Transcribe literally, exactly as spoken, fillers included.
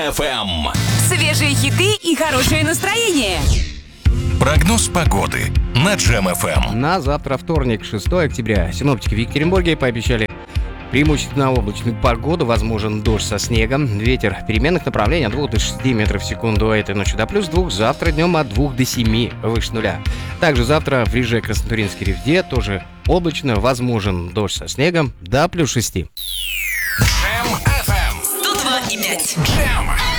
эф эм. Свежие хиты и хорошее настроение. Прогноз погоды на Джем эф эм. На завтра, вторник, шестое октября, синоптики в Екатеринбурге пообещали преимущественно облачную погоду, возможен дождь со снегом, ветер переменных направлений от двух до шести метров в секунду, а этой ночью до плюс двух, завтра днем от двух до семи, выше нуля. Также завтра в Риже, Краснотуринске, Ревде тоже облачно, возможен дождь со снегом до плюс шести. Джем эф эм. сто два и пять. Джем.